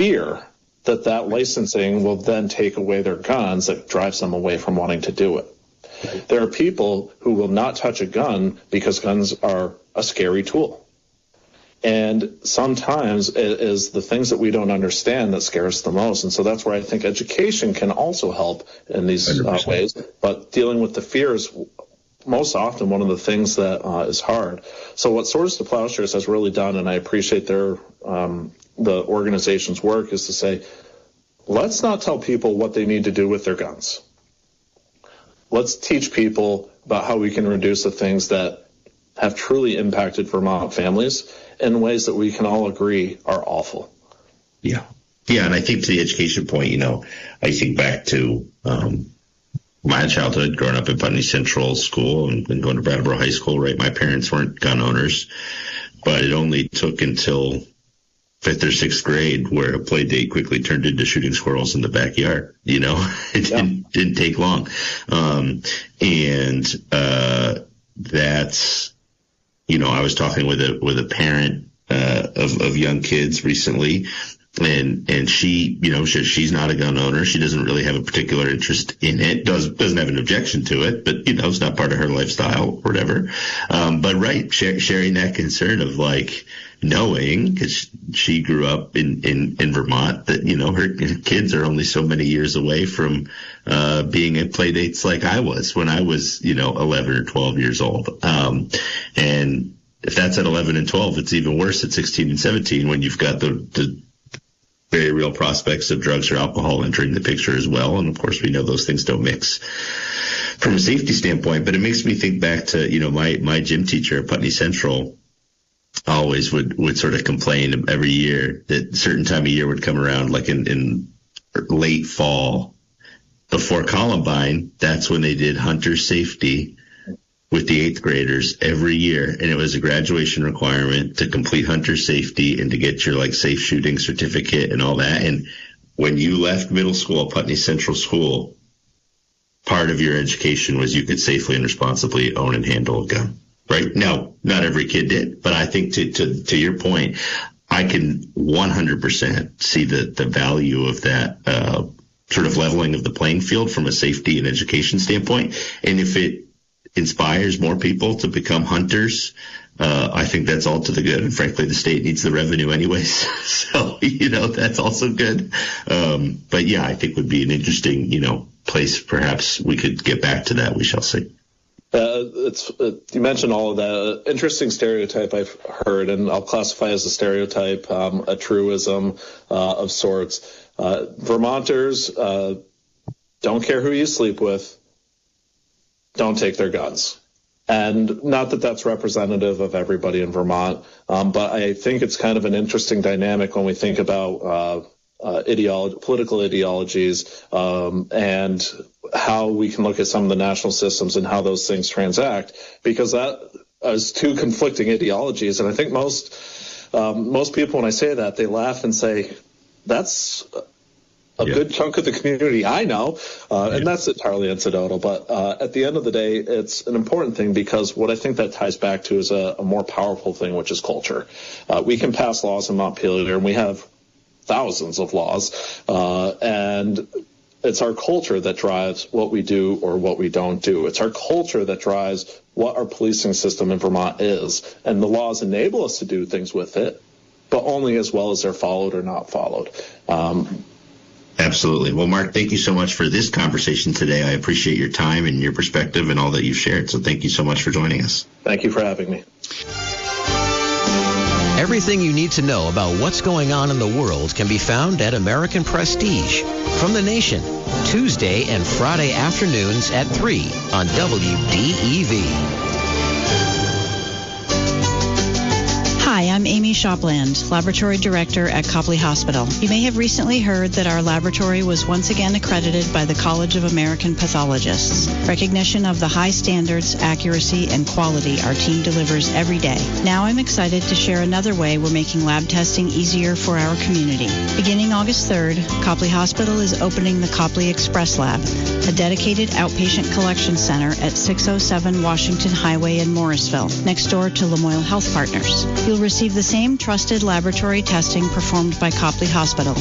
fear that licensing will then take away their guns that drives them away from wanting to do it. There are people who will not touch a gun because guns are a scary tool. And sometimes it is the things that we don't understand that scare us the most. And so that's where I think education can also help in these ways. But dealing with the fears, most often one of the things that is hard. So what Swords to Plowshares has really done, and I appreciate their the organization's work, is to say, let's not tell people what they need to do with their guns. Let's teach people about how we can reduce the things that have truly impacted Vermont families in ways that we can all agree are awful. Yeah. Yeah, and I think to the education point, I think back to my childhood growing up in Putney Central School and going to Brattleboro High School, right? My parents weren't gun owners, but it only took until 5th or 6th grade where a play date quickly turned into shooting squirrels in the backyard. It didn't take long. That's, I was talking with a parent of young kids recently, and she, she's not a gun owner. She doesn't really have a particular interest in it. Doesn't have an objection to it, but it's not part of her lifestyle or whatever. But right, sharing that concern of knowing, because she grew up in Vermont, that her kids are only so many years away from being at play dates like I was when I was 11 or 12 years old. And if that's at 11 and 12, it's even worse at 16 and 17 when you've got the very real prospects of drugs or alcohol entering the picture as well. And of course, we know those things don't mix from a safety standpoint. But it makes me think back to my gym teacher at Putney Central always would sort of complain every year that a certain time of year would come around, like in late fall before Columbine. That's when they did hunter safety with the 8th graders every year. And it was a graduation requirement to complete hunter safety and to get your safe shooting certificate and all that. And when you left middle school at Putney Central School, part of your education was you could safely and responsibly own and handle a gun. Right? Now, not every kid did, but I think to your point, I can 100% see the value of that sort of leveling of the playing field from a safety and education standpoint. And if it inspires more people to become hunters, I think that's all to the good. And frankly, the state needs the revenue anyways. So, that's also good. But yeah, I think would be an interesting, place. Perhaps we could get back to that. We shall see. You mentioned all of that. Interesting stereotype I've heard, and I'll classify as a stereotype, a truism of sorts. Vermonters don't care who you sleep with, don't take their guns. And not that that's representative of everybody in Vermont, but I think it's kind of an interesting dynamic when we think about political ideologies and how we can look at some of the national systems and how those things transact, because that is two conflicting ideologies. And I think most people, when I say that, they laugh and say, that's a good chunk of the community I know, and that's entirely incidental. But at the end of the day, it's an important thing, because what I think that ties back to is a more powerful thing, which is culture. We can pass laws in Montpelier, and we have thousands of laws, and it's our culture that drives what we do or what we don't do. It's our culture that drives what our policing system in Vermont is, and the laws enable us to do things with it, but only as well as they're followed or not followed. Absolutely. Well, Mark, thank you so much for this conversation today. I appreciate your time and your perspective and all that you've shared. So thank you so much for joining us. Thank you for having me. Everything you need to know about what's going on in the world can be found at American Prestige. From the Nation, Tuesday and Friday afternoons at 3 on WDEV. Hi, I'm Amy Shopland, Laboratory Director at Copley Hospital. You may have recently heard that our laboratory was once again accredited by the College of American Pathologists. Recognition of the high standards, accuracy, and quality our team delivers every day. Now I'm excited to share another way we're making lab testing easier for our community. Beginning August 3rd, Copley Hospital is opening the Copley Express Lab, a dedicated outpatient collection center at 607 Washington Highway in Morrisville, next door to Lamoille Health Partners. You'll receive the same trusted laboratory testing performed by Copley Hospital,